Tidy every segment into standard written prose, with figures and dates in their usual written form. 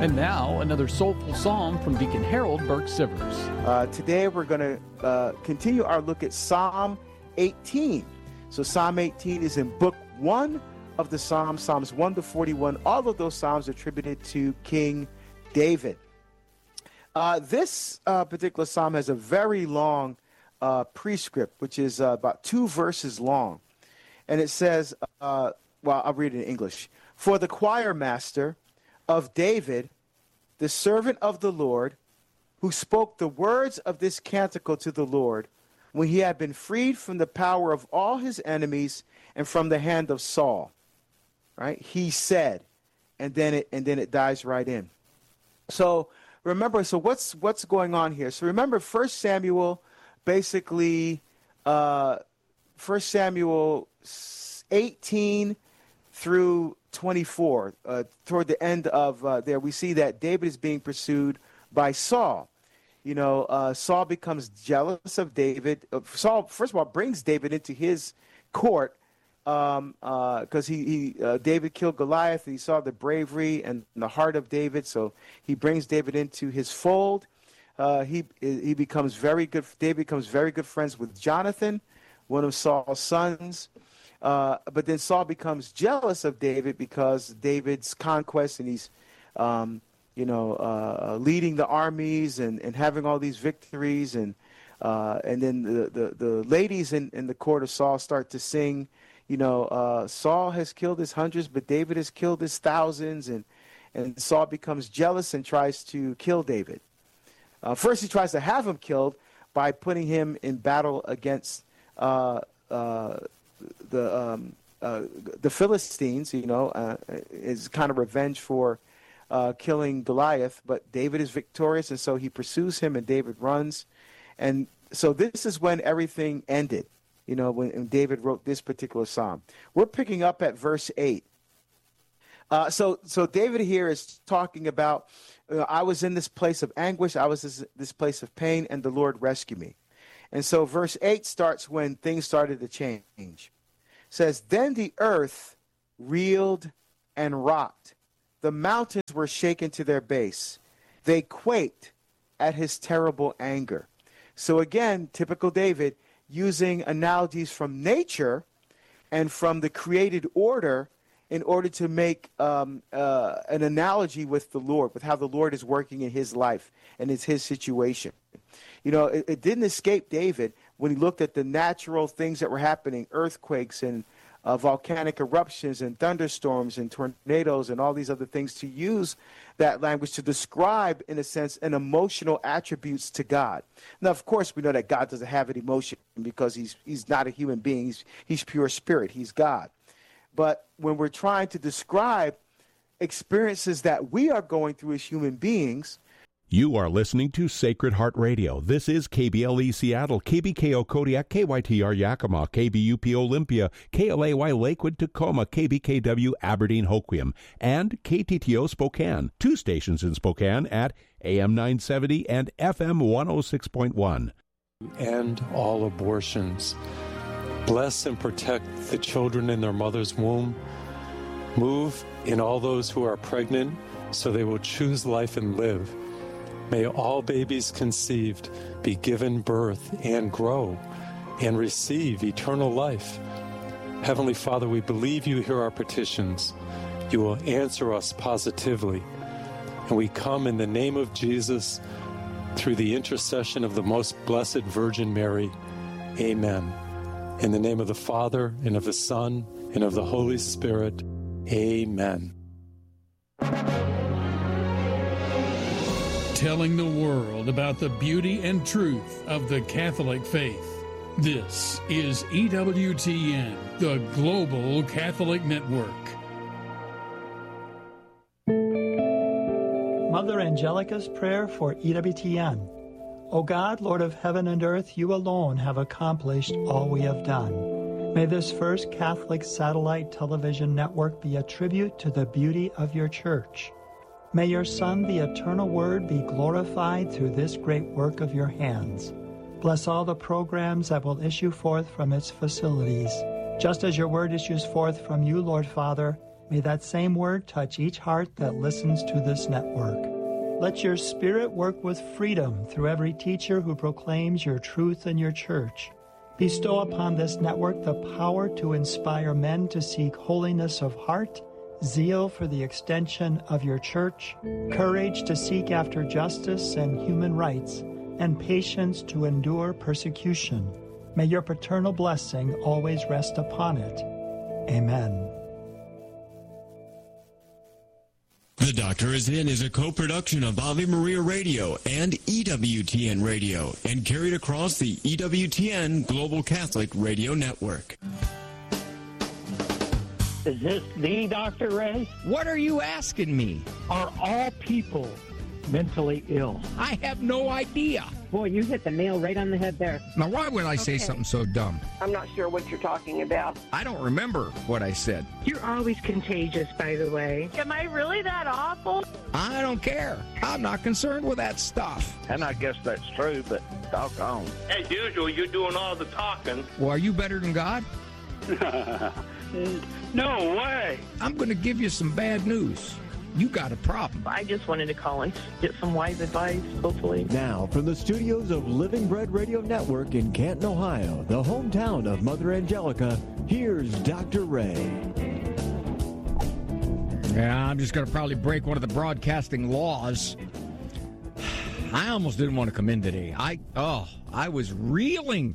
And now, another soulful psalm from Deacon Harold Burke-Sivers. Today we're going to continue our look at Psalm 18. So Psalm 18 is in Book 1 of the Psalms, Psalms 1 to 41. All of those psalms attributed to King David. This particular psalm has a very long prescript, which is about 2 verses long. And it says, I'll read it in English. For the choir master of David, the servant of the Lord, who spoke the words of this canticle to the Lord, when he had been freed from the power of all his enemies and from the hand of Saul. Right? He said, and then it dives right in. So remember, what's going on here? So remember, 1 Samuel, basically, 1 Samuel 18 through 24, toward the end of there, we see that David is being pursued by Saul. You know, Saul becomes jealous of David. Saul, first of all, brings David into his court because David killed Goliath. And he saw the bravery and the heart of David, so he brings David into his fold. He becomes very good. David becomes very good friends with Jonathan, one of Saul's sons. But then Saul becomes jealous of David because David's conquest, and he's, leading the armies and having all these victories, and then the ladies in the court of Saul start to sing, Saul has killed his hundreds, but David has killed his thousands, and Saul becomes jealous and tries to kill David. First, he tries to have him killed by putting him in battle against the Philistines, is kind of revenge for killing Goliath. But David is victorious, and so he pursues him, and David runs. And so this is when everything ended, when David wrote this particular psalm. We're picking up at verse 8. So David here is talking about, I was in this place of anguish, I was this place of pain, and the Lord rescued me. And so verse 8 starts when things started to change. It says, then the earth reeled and rocked. The mountains were shaken to their base. They quaked at his terrible anger. So again, typical David, using analogies from nature and from the created order in order to make an analogy with the Lord, with how the Lord is working in his life and it's his situation. It didn't escape David when he looked at the natural things that were happening, earthquakes and volcanic eruptions and thunderstorms and tornadoes and all these other things, to use that language to describe, in a sense, an emotional attributes to God. Now, of course, we know that God doesn't have an emotion because he's not a human being. He's pure spirit. He's God. But when we're trying to describe experiences that we are going through as human beings. You are listening to Sacred Heart Radio. This is KBLE Seattle, KBKO Kodiak, KYTR Yakima, KBUP Olympia, KLAY Lakewood, Tacoma, KBKW Aberdeen Hoquiam, and KTTO Spokane. 2 stations in Spokane at AM 970 and FM 106.1. And all abortions. Bless and protect the children in their mother's womb. Move in all those who are pregnant so they will choose life and live. May all babies conceived be given birth and grow and receive eternal life. Heavenly Father, we believe you hear our petitions. You will answer us positively. And we come in the name of Jesus through the intercession of the most blessed Virgin Mary. Amen. In the name of the Father, and of the Son, and of the Holy Spirit. Amen. Telling the world about the beauty and truth of the Catholic faith. This is EWTN, the Global Catholic Network. Mother Angelica's prayer for EWTN. O God, Lord of heaven and earth, you alone have accomplished all we have done. May this first Catholic satellite television network be a tribute to the beauty of your church. May your Son, the eternal Word, be glorified through this great work of your hands. Bless all the programs that will issue forth from its facilities. Just as your word issues forth from you, Lord Father, May that same word touch each heart that listens to this network. Let your Spirit work with freedom through every teacher who proclaims your truth in your church. Bestow upon this network the power to inspire men to seek holiness of heart, zeal for the extension of your church, courage to seek after justice and human rights, and patience to endure persecution. May your paternal blessing always rest upon it. Amen. The Doctor Is In is a co-production of Ave Maria Radio and EWTN Radio and carried across the EWTN Global Catholic Radio Network. Is this the Dr. Ray? What are you asking me? Are all people mentally ill? I have no idea. Boy, you hit the nail right on the head there. Now, why would I say something so dumb? I'm not sure what you're talking about. I don't remember what I said. You're always contagious, by the way. Am I really that awful? I don't care. I'm not concerned with that stuff. And I guess that's true, but doggone. As usual, you're doing all the talking. Well, are you better than God? No way. I'm going to give you some bad news. You got a problem. I just wanted to call and get some wise advice, hopefully. Now, from the studios of Living Bread Radio Network in Canton, Ohio, the hometown of Mother Angelica, here's Dr. Ray. Yeah, I'm just going to probably break one of the broadcasting laws. I almost didn't want to come in today. I was reeling.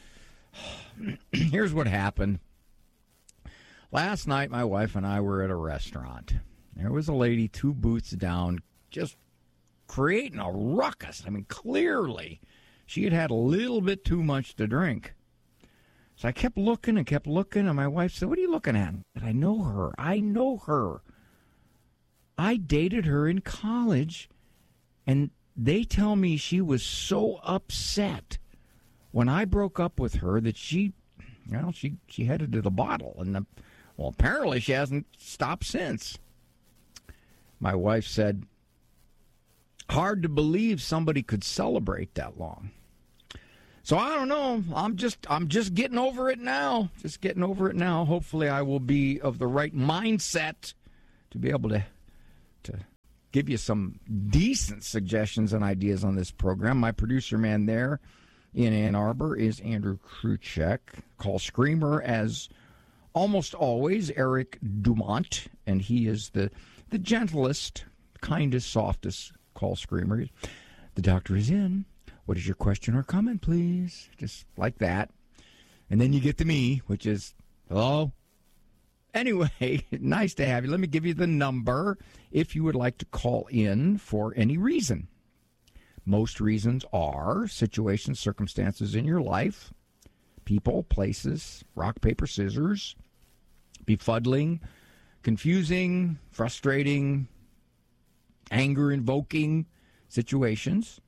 Here's what happened. Last night, my wife and I were at a restaurant. There was a lady 2 booths down just creating a ruckus. I mean, clearly, she had had a little bit too much to drink. So I kept looking, and my wife said, "What are you looking at?" And I know her. I dated her in college, and they tell me she was so upset when I broke up with her that she headed to the bottle. And, apparently she hasn't stopped since. My wife said, hard to believe somebody could celebrate that long. So I don't know. I'm just getting over it now. Hopefully I will be of the right mindset to be able to give you some decent suggestions and ideas on this program. My producer man there in Ann Arbor is Andrew Kruchek. Call screamer, as almost always, Eric Dumont, and he is the gentlest, kindest, softest call screamer. The doctor is in. What is your question or comment, please? Just like that. And then you get to me, which is, hello? Anyway, nice to have you. Let me give you the number if you would like to call in for any reason. Most reasons are situations, circumstances in your life, people, places, rock, paper, scissors, befuddling, confusing, frustrating, anger-invoking situations.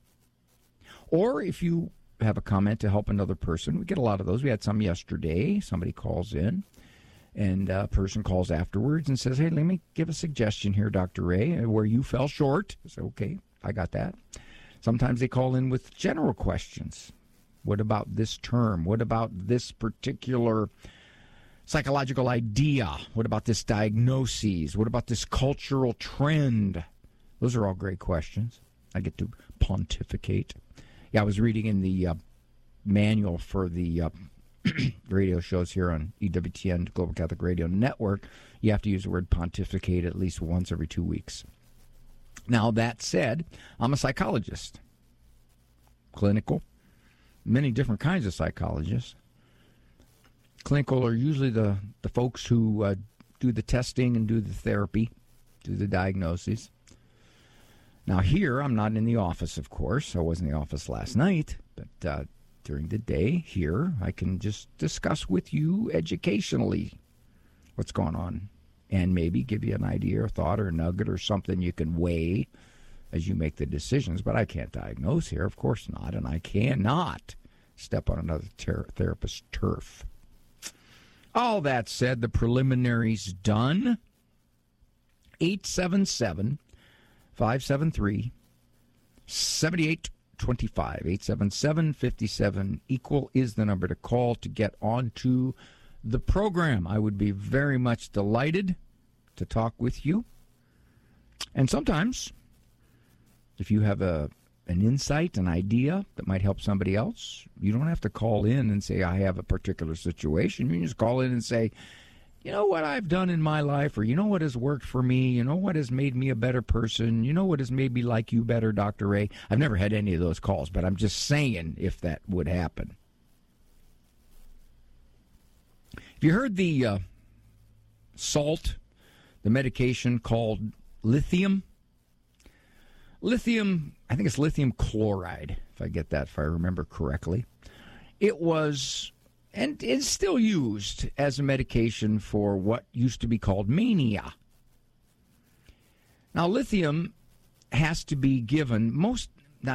Or if you have a comment to help another person, we get a lot of those. We had some yesterday. Somebody calls in, and a person calls afterwards and says, "Hey, let me give a suggestion here, Dr. Ray, where you fell short." I say, "Okay, I got that." Sometimes they call in with general questions. What about this term? What about this particular psychological idea? What about this diagnosis? What about this cultural trend? Those are all great questions. I get to pontificate. Yeah, I was reading in the manual for the radio shows here on EWTN, Global Catholic Radio Network. You have to use the word pontificate at least once every 2 weeks. Now, that said, I'm a psychologist. Clinical. Many different kinds of psychologists. Clinical are usually the folks who do the testing and do the therapy, do the diagnoses. Now here, I'm not in the office, of course. I was in the office last night, but during the day here, I can just discuss with you educationally what's going on and maybe give you an idea or thought or a nugget or something you can weigh as you make the decisions. But I can't diagnose here, of course not, and I cannot step on another therapist's turf. All that said, the preliminaries done. 877-573-7825. 877-57 equal is the number to call to get onto the program. I would be very much delighted to talk with you. And sometimes, if you have an insight, an idea that might help somebody else, you don't have to call in and say, I have a particular situation. You can just call in and say, you know what I've done in my life, or you know what has worked for me, you know what has made me a better person, you know what has made me like you better, Dr. Ray. I've never had any of those calls, but I'm just saying if that would happen. Have you heard the salt, the medication called lithium? Lithium, I think it's lithium chloride, if I remember correctly. It was, and is still used as a medication for what used to be called mania. Now, lithium has to be given, most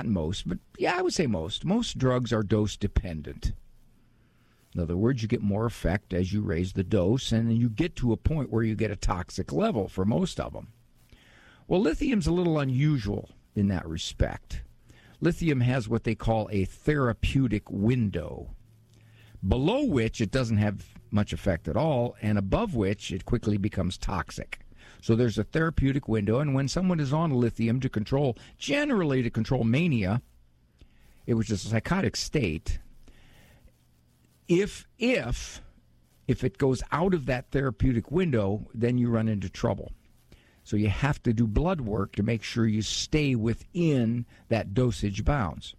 drugs are dose dependent. In other words, you get more effect as you raise the dose, and then you get to a point where you get a toxic level for most of them. Well, lithium's a little unusual in that respect. Lithium has what they call a therapeutic window, below which it doesn't have much effect at all, and above which it quickly becomes toxic. So there's a therapeutic window, and when someone is on lithium generally to control mania, which is a psychotic state, if it goes out of that therapeutic window, then you run into trouble. So you have to do blood work to make sure you stay within that dosage bounds.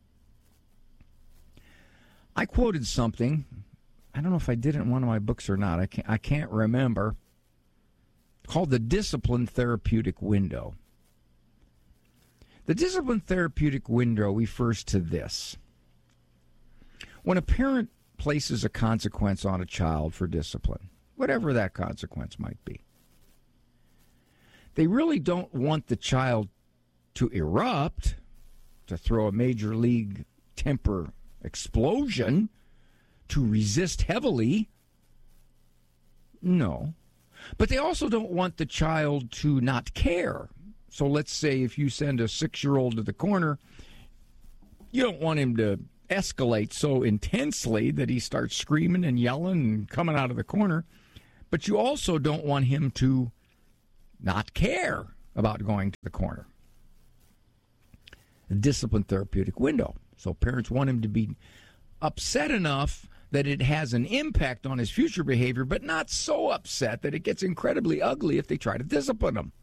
I quoted something, I don't know if I did it in one of my books or not, I can't remember, called the discipline therapeutic window. The discipline therapeutic window refers to this. When a parent places a consequence on a child for discipline, whatever that consequence might be, they really don't want the child to erupt, to throw a major league temper explosion, to resist heavily. No. But they also don't want the child to not care. So let's say if you send a 6-year-old to the corner, you don't want him to escalate so intensely that he starts screaming and yelling and coming out of the corner. But you also don't want him to not care about going to the corner. A discipline therapeutic window. So parents want him to be upset enough that it has an impact on his future behavior, but not so upset that it gets incredibly ugly if they try to discipline him.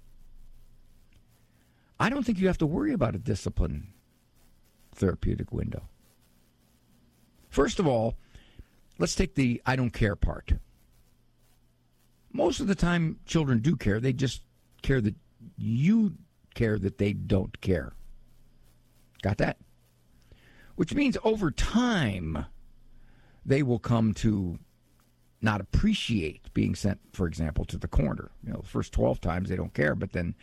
I don't think you have to worry about a discipline therapeutic window. First of all, let's take the I don't care part. Most of the time, children do care. They just care that you care that they don't care. Got that? Which means over time, they will come to not appreciate being sent, for example, to the corner. The first 12 times they don't care, but then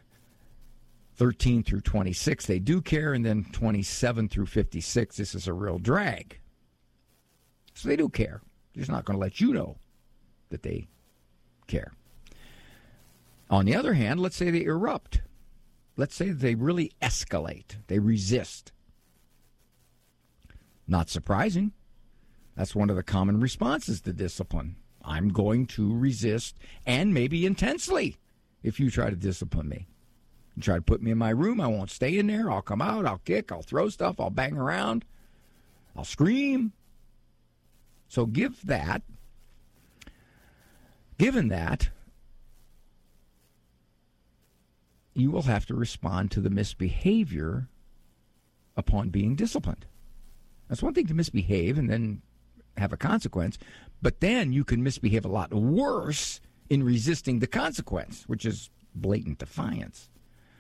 13 through 26 they do care, and then 27 through 56, this is a real drag. So they do care. They're just not going to let you know that they care. On the other hand, let's say they erupt. Let's say they really escalate. They resist. Not surprising. That's one of the common responses to discipline. I'm going to resist, and maybe intensely, if you try to discipline me. You try to put me in my room, I won't stay in there. I'll come out, I'll kick, I'll throw stuff, I'll bang around, I'll scream. So given that, you will have to respond to the misbehavior upon being disciplined. That's one thing to misbehave and then have a consequence, but then you can misbehave a lot worse in resisting the consequence, which is blatant defiance.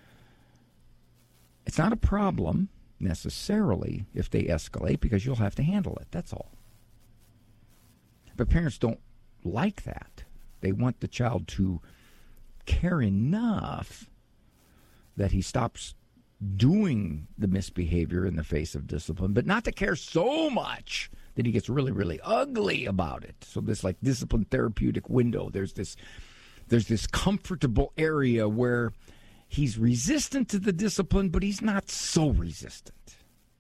It's not a problem necessarily if they escalate, because you'll have to handle it. That's all. But parents don't like that. They want the child to care enough that he stops doing the misbehavior in the face of discipline, but not to care so much that he gets really, really ugly about it. So this like discipline therapeutic window, there's this comfortable area where he's resistant to the discipline, but he's not so resistant.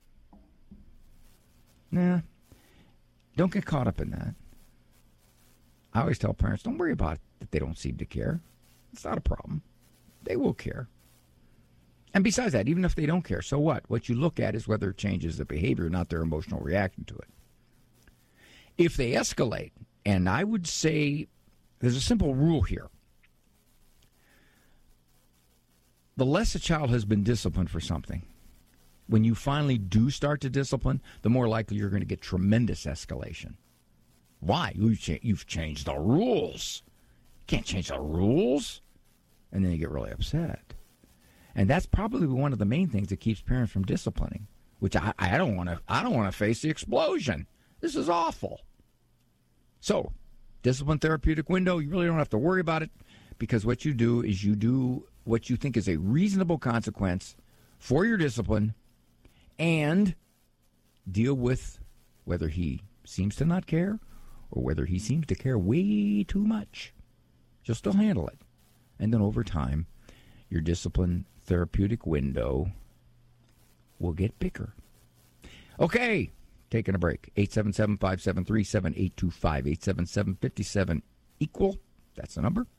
Nah, don't get caught up in that. I always tell parents, don't worry about it that they don't seem to care. It's not a problem. They will care. And besides that, even if they don't care, so what? What you look at is whether it changes the behavior, not their emotional reaction to it. If they escalate, and I would say there's a simple rule here. The less a child has been disciplined for something, when you finally do start to discipline, the more likely you're going to get tremendous escalation. Why? You've changed the rules. You can't change the rules. And then you get really upset. And that's probably one of the main things that keeps parents from disciplining, which I don't want to face the explosion. This is awful. So, discipline therapeutic window, you really don't have to worry about it, because what you do is you do what you think is a reasonable consequence for your discipline and deal with whether he seems to not care or whether he seems to care way too much. You'll still handle it. And then over time, your discipline therapeutic window will get bigger. Okay, taking a break. 877-573-7825. 877-57-EQUAL. That's the number.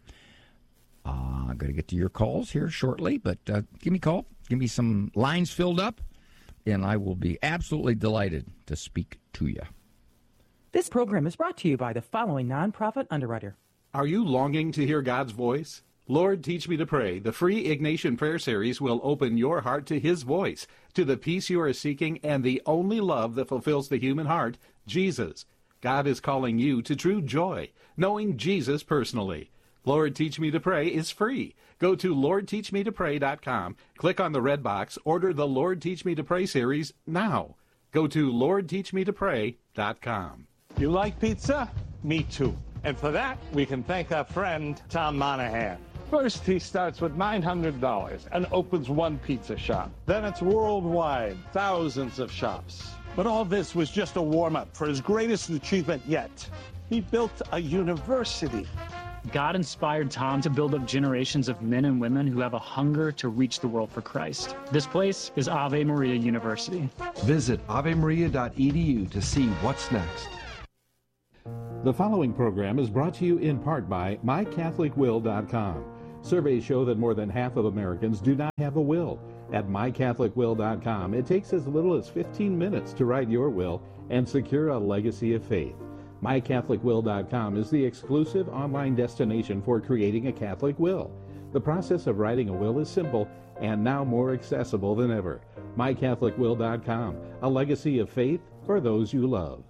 I'm going to get to your calls here shortly, but give me a call. Give me some lines filled up, and I will be absolutely delighted to speak to you. This program is brought to you by the following nonprofit underwriter. Are you longing to hear God's voice? Lord, Teach Me to Pray, the free Ignatian Prayer Series, will open your heart to His voice, to the peace you are seeking, and the only love that fulfills the human heart, Jesus. God is calling you to true joy, knowing Jesus personally. Lord, Teach Me to Pray is free. Go to LordTeachMeToPray.com, click on the red box, order the Lord, Teach Me to Pray series now. Go to LordTeachMeToPray.com. You like pizza? Me too. And for that, we can thank our friend, Tom Monahan. First, he starts with $900 and opens one pizza shop. Then it's worldwide, thousands of shops. But all this was just a warm-up for his greatest achievement yet. He built a university. God inspired Tom to build up generations of men and women who have a hunger to reach the world for Christ. This place is Ave Maria University. Visit avemaria.edu to see what's next. The following program is brought to you in part by MyCatholicWill.com. Surveys show that more than half of Americans do not have a will. At MyCatholicWill.com, it takes as little as 15 minutes to write your will and secure a legacy of faith. MyCatholicWill.com is the exclusive online destination for creating a Catholic will. The process of writing a will is simple and now more accessible than ever. MyCatholicWill.com, a legacy of faith for those you love.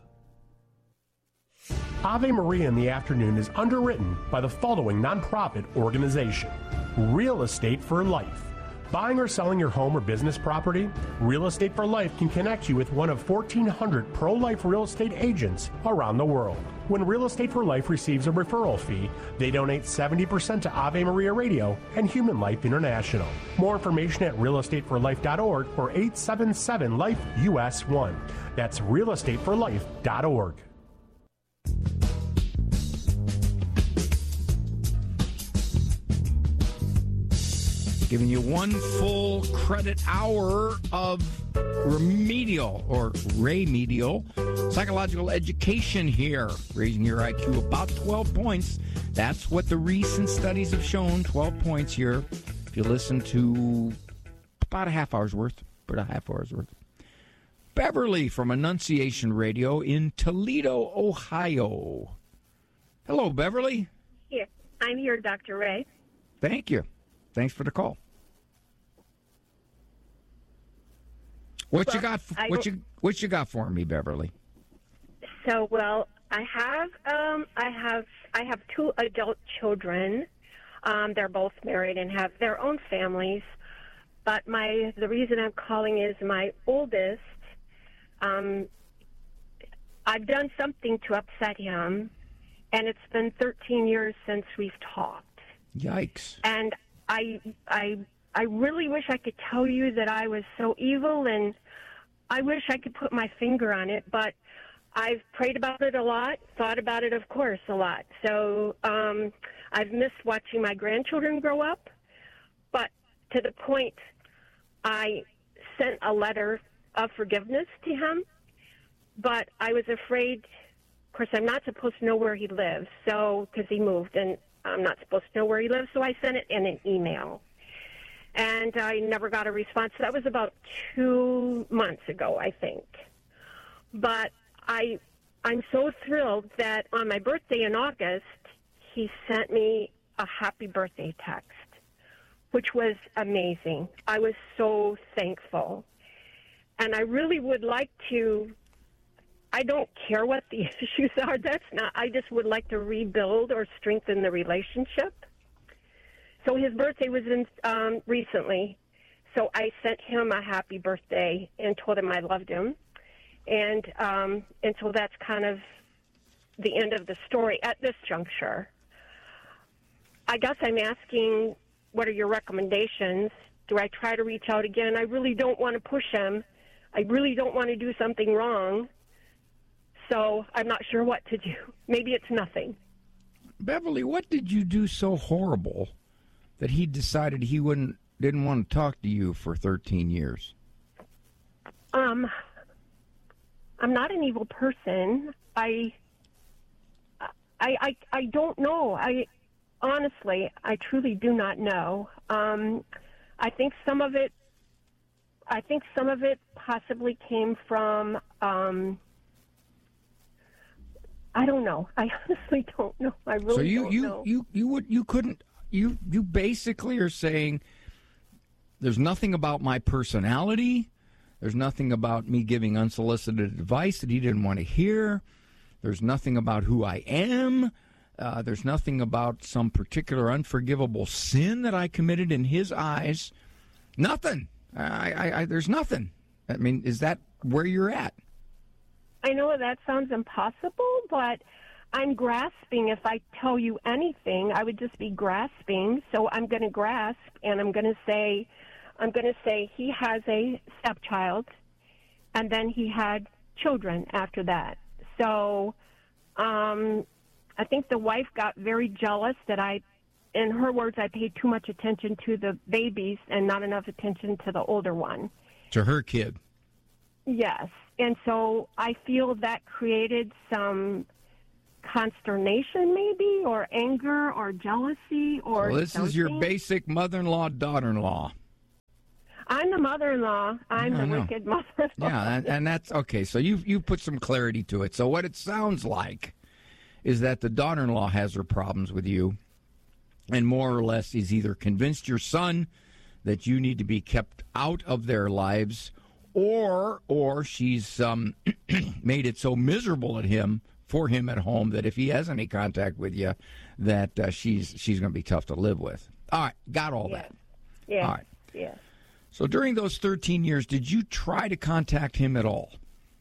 Ave Maria in the Afternoon is underwritten by the following nonprofit organization: Real Estate for Life. Buying or selling your home or business property? Real Estate for Life can connect you with one of 1,400 pro-life real estate agents around the world. When Real Estate for Life receives a referral fee, they donate 70% to Ave Maria Radio and Human Life International. More information at realestateforlife.org or 877-LIFE-US1. That's realestateforlife.org. Giving you one full credit hour of remedial psychological education here, raising your IQ about 12 points. That's what the recent studies have shown, 12 points here. If you listen to about a half hour's worth. Beverly from Annunciation Radio in Toledo, Ohio. Hello, Beverly. Here. I'm here, Dr. Ray. Thank you. Thanks for the call. What you got for me, Beverly? So, well, I have two adult children. They're both married and have their own families. But the reason I'm calling is my oldest. I've done something to upset him, and it's been 13 years since we've talked. Yikes! And I really wish I could tell you that I was so evil, and I wish I could put my finger on it, but I've prayed about it a lot, thought about it, of course, a lot. So I've missed watching my grandchildren grow up, but to the point I sent a letter of forgiveness to him, but I was afraid. Of course, I'm not supposed to know where he lives, so because he moved, and I'm not supposed to know where he lives, so I sent it in an email. And I never got a response. That was about 2 months ago, I think. But I'm so thrilled that on my birthday in August, he sent me a happy birthday text, which was amazing. I was so thankful. And I really would like to, I don't care what the issues are. I just would like to rebuild or strengthen the relationship. So his birthday was recently. So I sent him a happy birthday and told him I loved him. And so that's kind of the end of the story at this juncture. I guess I'm asking, what are your recommendations? Do I try to reach out again? I really don't want to push him. I really don't want to do something wrong. So I'm not sure what to do. Maybe it's nothing. Beverly, what did you do so horrible that he decided he didn't want to talk to you for 13 years? I'm not an evil person. I don't know. Honestly, I truly do not know. I think some of it possibly came from, I don't know. I honestly don't know. I really don't know. You basically are saying there's nothing about my personality. There's nothing about me giving unsolicited advice that he didn't want to hear. There's nothing about who I am. There's nothing about some particular unforgivable sin that I committed in his eyes. Nothing. There's nothing. I mean, is that where you're at? I know that sounds impossible, but I'm grasping. If I tell you anything, I would just be grasping. So I'm going to grasp, and I'm going to say he has a stepchild, and then he had children after that. So I think the wife got very jealous that in her words, I paid too much attention to the babies and not enough attention to the older one. To her kid. Yes. And so I feel that created some consternation maybe, or anger, or jealousy, or so this something. Is your basic mother-in-law, daughter-in-law. I'm the mother-in-law. I'm the wicked mother-in-law. Yeah, and that's okay. So you put some clarity to it. So what it sounds like is that the daughter-in-law has her problems with you, and more or less is either convinced your son that you need to be kept out of their lives, or she's made it so miserable for him at home that if he has any contact with you, that she's going to be tough to live with. All right, got all that. Yeah. All right. Yeah. So during those 13 years, did you try to contact him at all?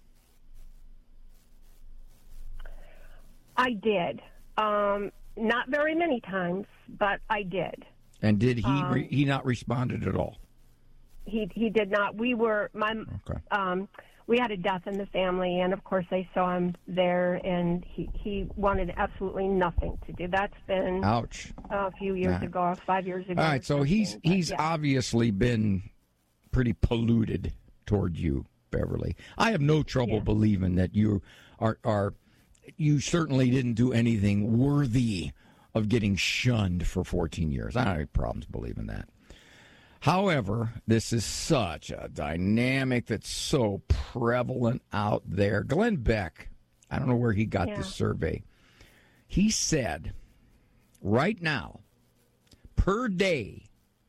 I did. Not very many times, but I did. And did he not responded at all? He did not. We had a death in the family, and of course I saw him there, and he wanted absolutely nothing to do. That's been ouch a few years ago, 5 years ago. All right, so he's obviously been pretty polluted toward you, Beverly. I have no trouble believing that you are. You certainly didn't do anything worthy of getting shunned for 14 years. I don't have any problems believing that. However, this is such a dynamic that's so prevalent out there. Glenn Beck, I don't know where he got this survey. He said, right now, per day,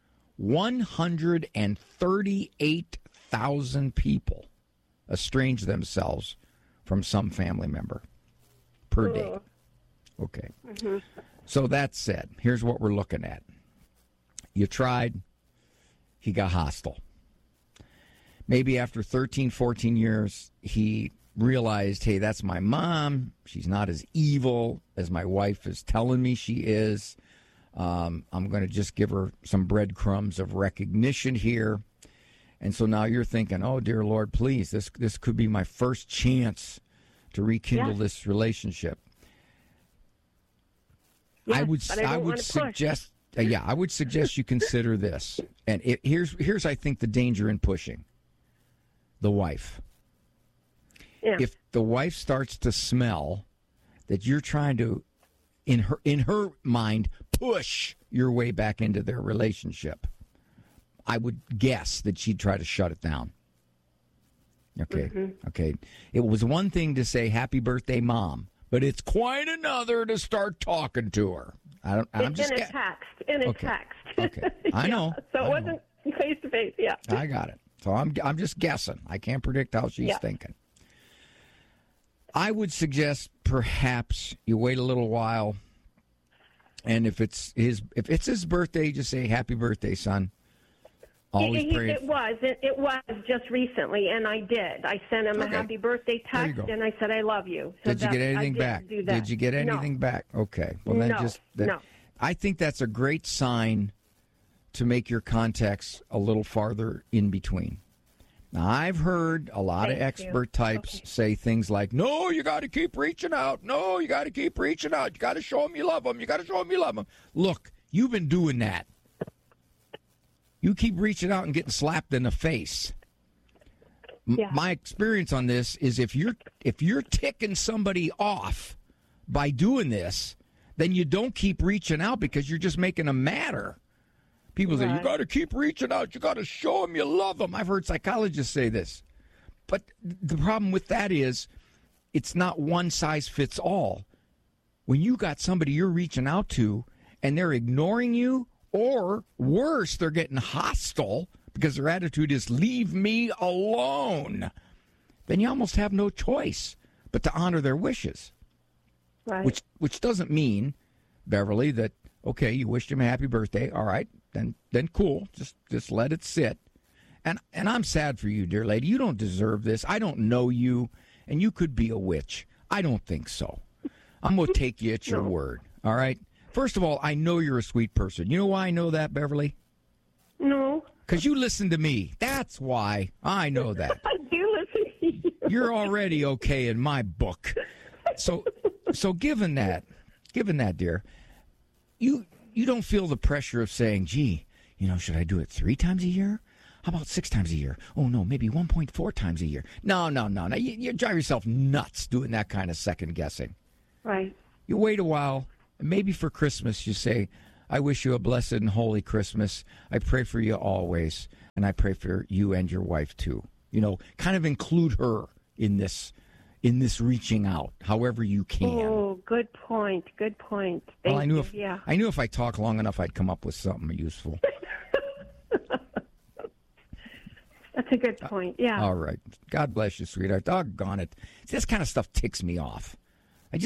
138,000 people estrange themselves from some family member per day. Okay. Mm-hmm. So that said, here's what we're looking at. You tried. He got hostile. Maybe after 13, 14 years, he realized, hey, that's my mom. She's not as evil as my wife is telling me she is. I'm going to just give her some breadcrumbs of recognition here. And so now you're thinking, oh, dear Lord, please, this could be my first chance to rekindle this relationship. Yes, I would suggest I would suggest you consider this. And here's I think the danger in pushing. The wife. Yeah. If the wife starts to smell that you're trying to in her mind push your way back into their relationship, I would guess that she'd try to shut it down. Okay. Mm-hmm. Okay. It was one thing to say happy birthday, Mom, but it's quite another to start talking to her. I'm just in a text. Okay. I know. So it wasn't face to face. Yeah. I got it. So I'm just guessing. I can't predict how she's thinking. I would suggest perhaps you wait a little while, and if it's his birthday, just say happy birthday, son. Always pray. It was just recently, and I did. I sent him a happy birthday text, and I said I love you. So did you get anything back? Did you get anything back? Okay. Well, then no. I think that's a great sign to make your contacts a little farther in between. Now, I've heard a lot of expert types say things like, no, you got to keep reaching out. No, you got to keep reaching out. You got to show them you love them. You got to show them you love them. Look, you've been doing that. You keep reaching out and getting slapped in the face. My experience on this is if you're ticking somebody off by doing this, then you don't keep reaching out because you're just making them madder. People say, you got to keep reaching out. You got to show them you love them. I've heard psychologists say this. But the problem with that is it's not one size fits all. When you got somebody you're reaching out to and they're ignoring you, or worse, they're getting hostile because their attitude is leave me alone, then you almost have no choice but to honor their wishes. Right. Which doesn't mean, Beverly, that, okay, you wished him a happy birthday. All right, then cool. Just let it sit. And I'm sad for you, dear lady. You don't deserve this. I don't know you, and you could be a witch. I don't think so. I'm going to take you at your word, all right? First of all, I know you're a sweet person. You know why I know that, Beverly? No. Because you listen to me. That's why I know that. I do listen to you. You're already okay in my book. So given that, dear, you don't feel the pressure of saying, gee, should I do it 3 times a year? How about 6 times a year? Oh, no, maybe 1.4 times a year. No. You drive yourself nuts doing that kind of second guessing. Right. You wait a while. Maybe for Christmas you say, I wish you a blessed and holy Christmas. I pray for you always, and I pray for you and your wife too. Kind of include her in this reaching out, however you can. Oh, good point. Thank you. I knew if I talk long enough, I'd come up with something useful. That's a good point, yeah. All right. God bless you, sweetheart. Doggone it. See, this kind of stuff ticks me off. It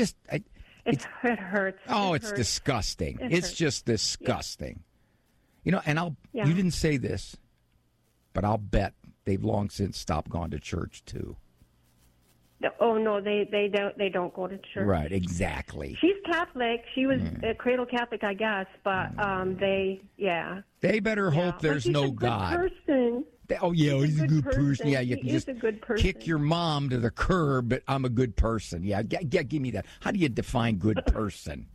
hurts. Oh, it's disgusting. It's just disgusting. Yeah. And you didn't say this, but I'll bet they've long since stopped going to church too. Oh no, they don't go to church. Right, exactly. She's Catholic. She was a cradle Catholic, I guess, but they better hope there's no God. Person. He's a good person. Yeah, you can just a good person. Kick your mom to the curb, but I'm a good person. Yeah, give me that. How do you define good person?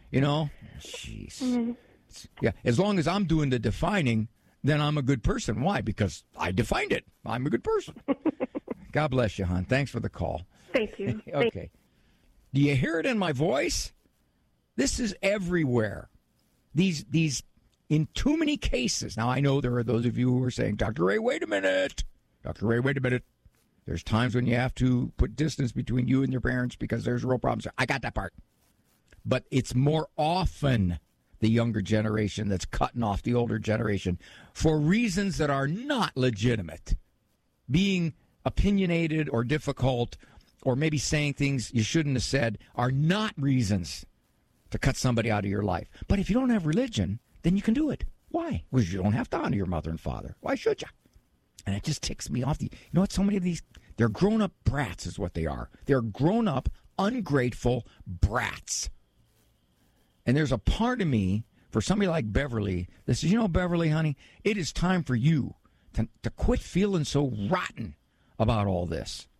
Jeez. Mm-hmm. Yeah, as long as I'm doing the defining, then I'm a good person. Why? Because I defined it. I'm a good person. God bless you, hon. Thanks for the call. Thank you. Okay. Do you hear it in my voice? This is everywhere. These in too many cases. Now, I know there are those of you who are saying, Dr. Ray, wait a minute. Dr. Ray, wait a minute. There's times when you have to put distance between you and your parents because there's real problems. I got that part. But it's more often the younger generation that's cutting off the older generation for reasons that are not legitimate. Being opinionated or difficult or maybe saying things you shouldn't have said are not reasons to cut somebody out of your life. But if you don't have religion, then you can do it. Why? Because you don't have to honor your mother and father. Why should you? And it just ticks me off. You know what? So many of these, they're grown-up brats is what they are. They're grown-up, ungrateful brats. And there's a part of me, for somebody like Beverly, that says, Beverly, honey, it is time for you to quit feeling so rotten about all this.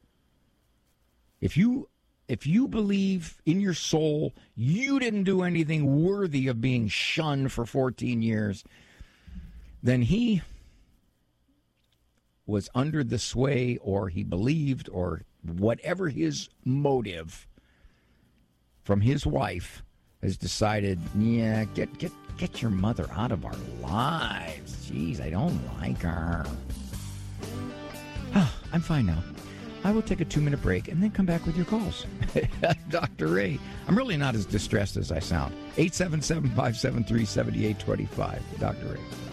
If you believe in your soul you didn't do anything worthy of being shunned for 14 years, then he was under the sway, or he believed, or whatever his motive from his wife, has decided, yeah, get your mother out of our lives. Jeez, I don't like her. I'm fine now. I will take a 2-minute break and then come back with your calls. Dr. Ray, I'm really not as distressed as I sound. 877-573-7825. Dr. Ray.